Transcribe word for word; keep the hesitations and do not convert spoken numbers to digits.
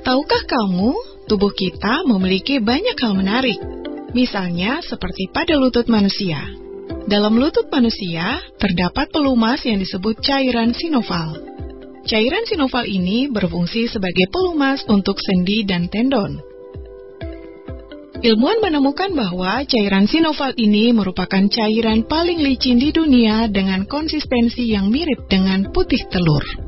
Tahukah kamu, tubuh kita memiliki banyak hal menarik. Misalnya seperti pada lutut manusia. Dalam lutut manusia, terdapat pelumas yang disebut cairan sinoval. Cairan sinoval ini berfungsi sebagai pelumas untuk sendi dan tendon. Ilmuwan menemukan bahwa cairan sinoval ini merupakan cairan paling licin di dunia dengan konsistensi yang mirip dengan putih telur.